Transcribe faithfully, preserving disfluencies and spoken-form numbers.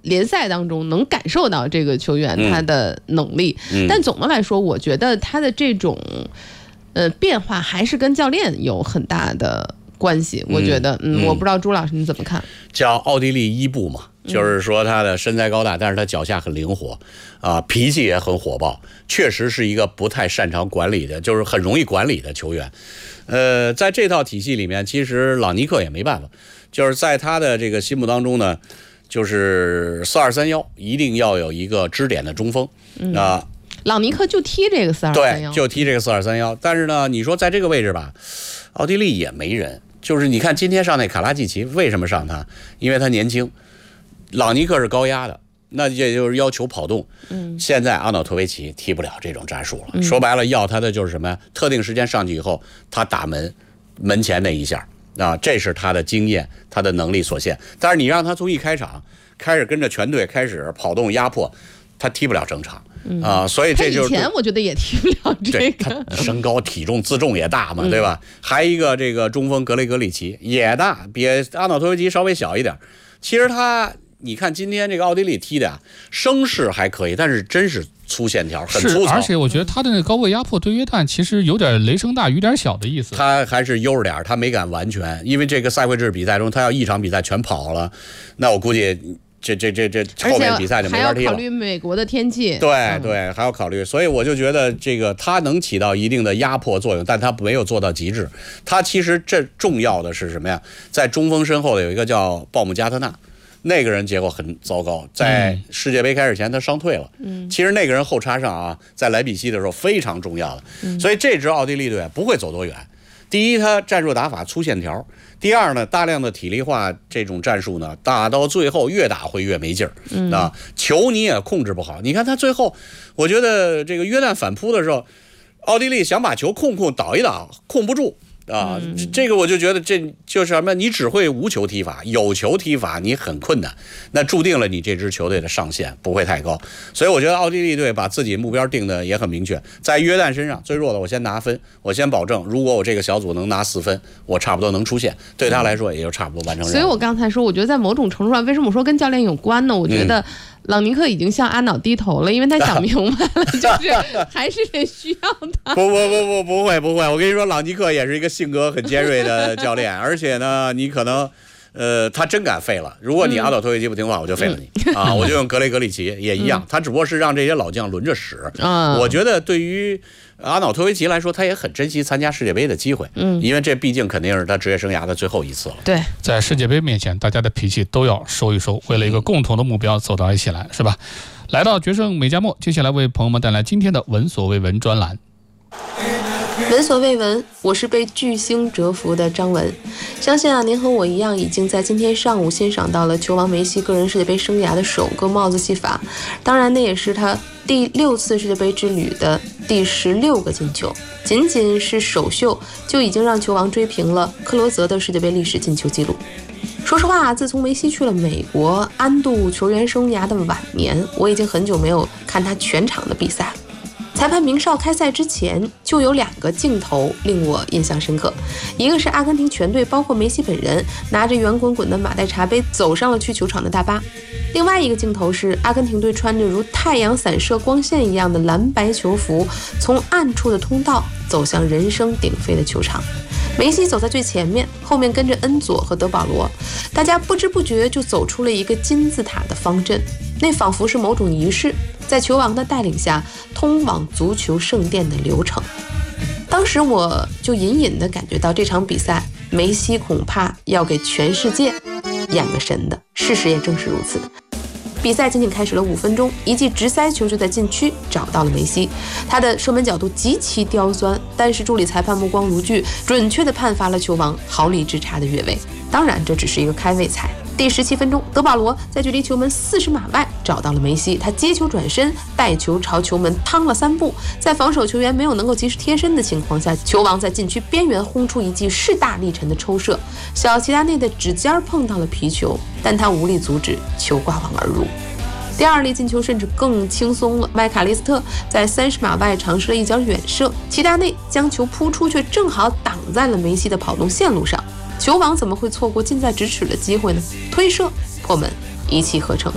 联赛当中能感受到这个球员他的能力。嗯、但总的来说，我觉得他的这种呃变化还是跟教练有很大的关系。我觉得，嗯，嗯我不知道朱老师你怎么看？ 叫奥地利伊布嘛。就是说他的身材高大，但是他脚下很灵活，啊、呃，脾气也很火爆，确实是一个不太擅长管理的，就是很容易管理的球员。呃，在这套体系里面，其实朗尼克也没办法，就是在他的这个心目当中呢，就是四二三一一定要有一个支点的中锋啊。嗯呃朗尼克就踢这个四二三一， 对，就踢这个四二三一。但是呢，你说在这个位置吧，奥地利也没人。就是你看今天上那卡拉季奇，为什么上他？因为他年轻。朗尼克是高压的，那也就是要求跑动。嗯，现在阿瑙托维奇踢不了这种战术了。嗯、说白了，要他的就是什么呀？特定时间上去以后，他打门，门前那一下啊，这是他的经验，他的能力所限。但是你让他从一开场开始跟着全队开始跑动压迫，他踢不了整场。嗯、啊，所以这就是以前我觉得也踢不了这个。 他身高体重自重也大嘛，对吧？嗯、还一个这个中锋格雷格里奇也大，比阿瑙托维奇稍微小一点。其实他。你看今天这个奥地利踢的啊，声势还可以，但是真是粗线条，很粗糙。 而且我觉得他的那个高位压迫对约旦其实有点雷声大雨点小的意思。 他还是悠着点，他没敢完全，因为这个赛会制比赛中，他要一场比赛全跑了，那我估计这这这这后面比赛就没法踢了。 还要考虑美国的天气。 对对，还要考虑，所以我就觉得这个他能起到一定的压迫作用，但他没有做到极致。他其实这重要的是什么呀？在中锋身后的有一个叫鲍姆加特纳。那个人结果很糟糕，在世界杯开始前他伤退了。嗯，其实那个人后插上啊，在莱比锡的时候非常重要的。嗯，所以这支奥地利队不会走多远。第一，他战术打法粗线条；第二呢，大量的体力化这种战术呢，打到最后越打会越没劲儿。嗯啊，球你也控制不好。你看他最后，我觉得这个约旦反扑的时候，奥地利想把球控控倒一倒，控不住。啊，这个我就觉得这就是什么？你只会无球踢法，有球踢法你很困难，那注定了你这支球队的上限不会太高。所以我觉得奥地利队把自己目标定的也很明确，在约旦身上最弱的我先拿分，我先保证，如果我这个小组能拿四分，我差不多能出线，对他来说也就差不多完成任务。 所以我刚才说，我觉得在某种程度上，为什么我说跟教练有关呢？我觉得。嗯朗尼克已经向阿瑙低头了，因为他想明白了，就是还是得需要他。 不不不不不会不会，我跟你说，朗尼克也是一个性格很尖锐的教练，而且呢，你可能。呃，他真敢废了。如果你阿瑙托维奇不听话，我就废了你、嗯、啊！我就用格雷格里奇也一样，嗯、他只不过是让这些老将轮着使。嗯、我觉得对于阿瑙托维奇来说，他也很珍惜参加世界杯的机会，嗯，因为这毕竟肯定是他职业生涯的最后一次了。 对， 在世界杯面前，大家的脾气都要收一收，为了一个共同的目标走到一起来，是吧？来到决胜美加墨，接下来为朋友们带来今天的闻所未闻专栏。 闻所未闻，我是被巨星折服的张文。相信啊，您和我一样，已经在今天上午欣赏到了球王梅西个人世界杯生涯的首个帽子戏法，当然那也是他第六次世界杯之旅的第十六个进球。仅仅是首秀就已经让球王追平了克罗泽的世界杯历史进球纪录。说实话，自从梅西去了美国安度球员生涯的晚年，我已经很久没有看他全场的比赛了。裁判鸣哨开赛之前，就有两个镜头令我印象深刻。一个是阿根廷全队，包括梅西本人，拿着圆滚滚的马黛茶杯走上了去球场的大巴；另外一个镜头是阿根廷队穿着如太阳散射光线一样的蓝白球服，从暗处的通道走向人声鼎沸的球场。梅西走在最前面，后面跟着恩佐和德保罗，大家不知不觉就走出了一个金字塔的方阵，那仿佛是某种仪式，在球王的带领下通往足球圣殿的流程。当时我就隐隐地感觉到这场比赛梅西恐怕要给全世界演个神的，事实也正是如此。比赛仅仅开始了五分钟，一记直塞球就在禁区找到了梅西，他的射门角度极其刁钻，但是助理裁判目光如炬，准确地判罚了球王毫厘之差的越位。当然这只是一个开胃菜。第十七分钟，德保罗在距离球门四十码外找到了梅西，他接球转身，带球朝球门趟了三步，在防守球员没有能够及时贴身的情况下，球王在禁区边缘轰出一记势大力沉的抽射，小齐达内的指尖碰到了皮球，但他无力阻止，球挂网而入。第二粒进球甚至更轻松了，麦卡利斯特在三十码外尝试了一脚远射，齐达内将球扑出，却正好挡在了梅西的跑动线路上。球王怎么会错过近在咫尺的机会呢？推射破门，一气呵成。